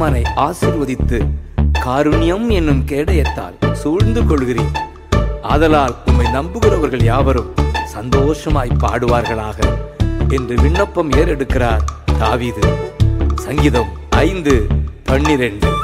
நீதிமானை ஆசீர்வதித்து காருண்யம் என்னும் கேடயத்தால் சூழ்ந்து கொள்கிறீர். ஆதலால் உம்மை நம்புகிறவர்கள் யாவரும் சந்தோஷமாய் பாடுவார்களாக என்று விண்ணப்பம் ஏறெடுக்கிறார் தாவீது. சங்கீதம் 5:12.